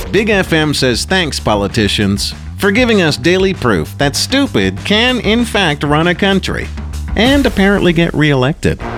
Big FM says thanks, politicians, for giving us daily proof that stupid can, in fact, run a country and apparently get reelected.